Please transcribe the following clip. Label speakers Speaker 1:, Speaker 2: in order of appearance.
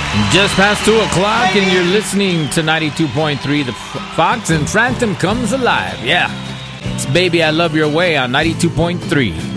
Speaker 1: Just past 2 o'clock, and you're listening to 92.3 The Fox, and Frampton Comes Alive. Yeah. It's Baby I Love Your Way on 92.3.